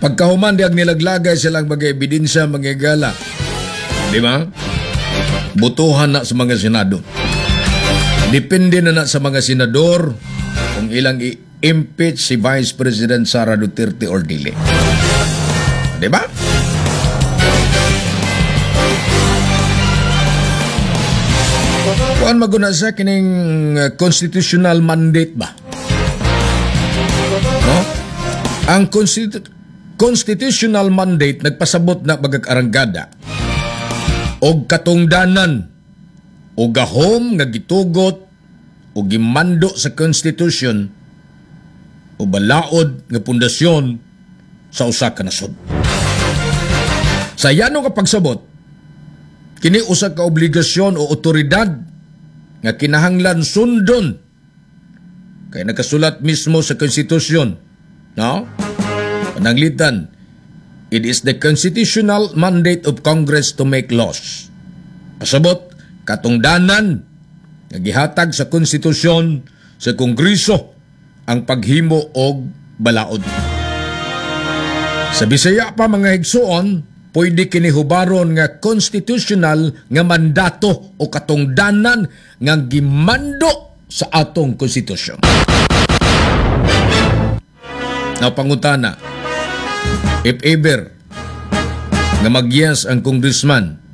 Pagkahuman diag nilaglagay silang mga ebidensya, mga gala. Di ba? Butuhan na sa mga senado. Depende na sa mga senador kung ilang i-impeach si Vice President Sara Duterte or dili. Di ba? Kuan maguna sa kining constitutional mandate ba? No? Ang constitutional mandate nagpasabot na bagag-aranggada og katungdanan o gahom nga gitugot o gimando sa constitution o balaod nga pundasyon sa usa ka nasod. Sa yanong kapagsabot, kini usa ka obligasyon o otoridad nga kinahanglan sundon kay nakasulat mismo sa konstitusyon, no? Pananglitan, it is the constitutional mandate of Congress to make laws. Pasabot, katungdanan nga gihatag sa konstitusyon sa Kongreso ang paghimo og balaod. Sa Bisaya pa mga higsuon, pwede kinihubaron nga constitutional nga mandato o katungdanan nga gimando sa atong konstitusyon. Now, pangutana, if ever nga magyas ang congressman